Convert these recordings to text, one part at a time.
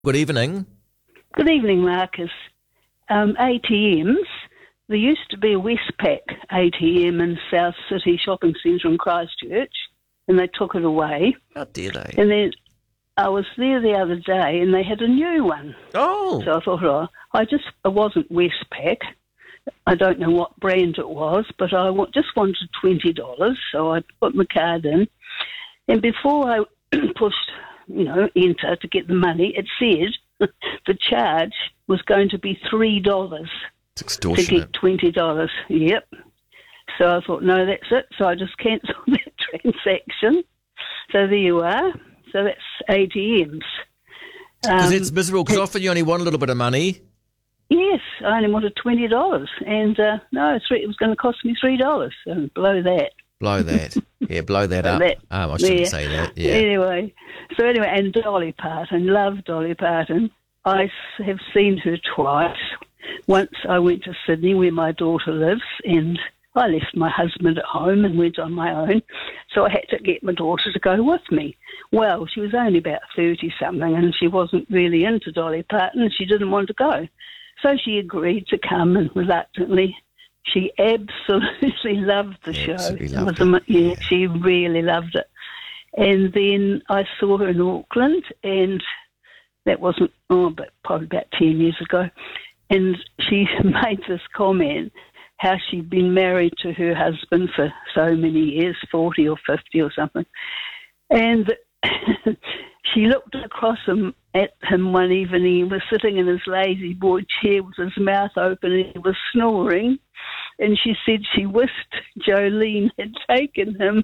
Good evening. Good evening, Marcus. ATMs. There used to be a Westpac ATM in South City Shopping Centre in Christchurch, and they took it away. How dare they? And then I was there the other day, and they had a new one. Oh. So I thought, it wasn't Westpac. I don't know what brand it was, but I just wanted $20, so I put my card in. And before I pushed, enter to get the money, it said the charge was going to be $3. It's extortionate. To get $20. Yep. So I thought, no, that's it. So I just cancelled that transaction. So there you are. So that's ATMs. Because it's miserable, because often you only want a little bit of money. Yes, I only wanted $20. And it was going to cost me $3. So blow that. Blow that. Yeah, blow that up. I shouldn't say that. Yeah. Anyway, and Dolly Parton, love Dolly Parton. I have seen her twice. Once I went to Sydney where my daughter lives, and I left my husband at home and went on my own. So I had to get my daughter to go with me. Well, she was only about 30-something and she wasn't really into Dolly Parton and she didn't want to go. So she agreed to come, and reluctantly she absolutely loved the show. She really loved it. And then I saw her in Auckland, and that wasn't, but probably about 10 years ago. And she made this comment, how she'd been married to her husband for so many years, 40 or 50 or something. And she looked across at him one evening. He was sitting in his lazy boy chair with his mouth open and he was snoring. And she said she wished Jolene had taken him.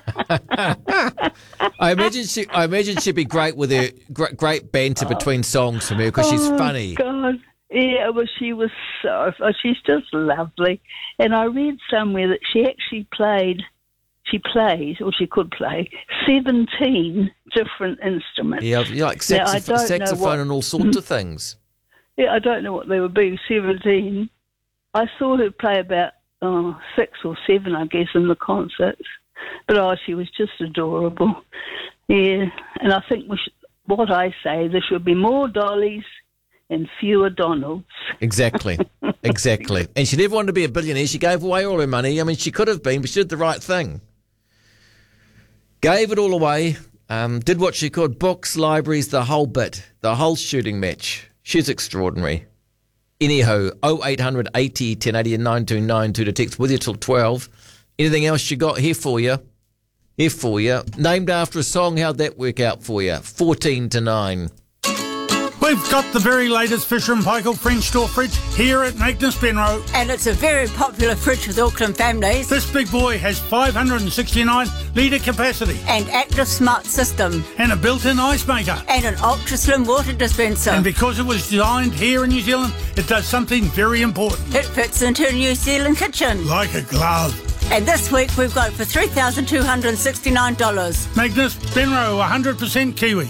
I imagine she'd be great with her great banter between songs from her because she's funny. Oh, God. Yeah, well, she was she's just lovely. And I read somewhere that she actually she could play 17 different instruments. Yeah, like saxophone and all sorts of things. Yeah, I don't know what they would be, 17. I saw her play about 6 or 7, I guess, in the concerts. But, she was just adorable. Yeah, and I think what I say, there should be more Dollys and fewer Donalds. Exactly. And she never wanted to be a billionaire. She gave away all her money. I mean, she could have been, but she did the right thing. Gave it all away, did what she could, books, libraries, the whole bit, the whole shooting match. She's extraordinary. Anyhow, 0800 80 1080 and 9292 to text with you till 12. Anything else you got here for you? Named after a song, how'd that work out for you? 14 to 9. We've got the very latest Fisher & Paykel French door fridge here at Magnus Benroe. And it's a very popular fridge with Auckland families. This big boy has 569 litre capacity. And active smart system. And a built-in ice maker. And an ultra-slim water dispenser. And because it was designed here in New Zealand, it does something very important. It fits into a New Zealand kitchen. Like a glove. And this week we've got it for $3,269. Magnus Benroe, 100% Kiwi.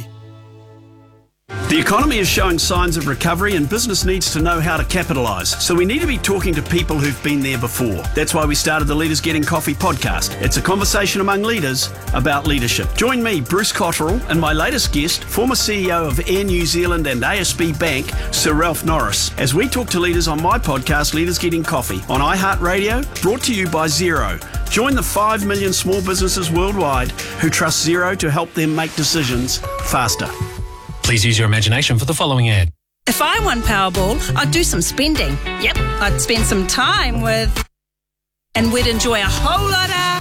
The economy is showing signs of recovery and business needs to know how to capitalise. So we need to be talking to people who've been there before. That's why we started the Leaders Getting Coffee podcast. It's a conversation among leaders about leadership. Join me, Bruce Cotterill, and my latest guest, former CEO of Air New Zealand and ASB Bank, Sir Ralph Norris, as we talk to leaders on my podcast, Leaders Getting Coffee, on iHeartRadio, brought to you by Xero. Join the 5 million small businesses worldwide who trust Xero to help them make decisions faster. Please use your imagination for the following ad. If I won Powerball, I'd do some spending. Yep, I'd spend some time and we'd enjoy a whole lot of...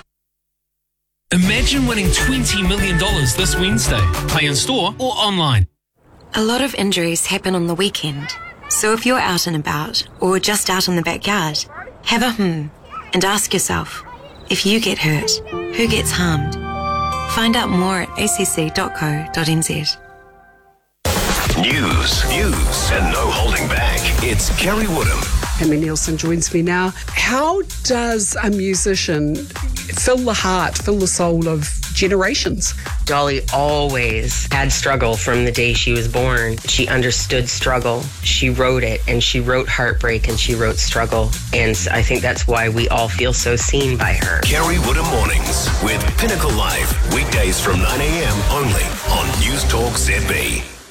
Imagine winning $20 million this Wednesday. Play in store or online. A lot of injuries happen on the weekend. So if you're out and about or just out in the backyard, have a and ask yourself, if you get hurt, who gets harmed? Find out more at acc.co.nz. News, and no holding back. It's Kerry Woodham. Amy Nielsen joins me now. How does a musician fill the heart, fill the soul of generations? Dolly always had struggle from the day she was born. She understood struggle. She wrote it, and she wrote heartbreak, and she wrote struggle. And I think that's why we all feel so seen by her. Kerry Woodham Mornings with Pinnacle Live. Weekdays from 9 a.m. only on News Talk ZB.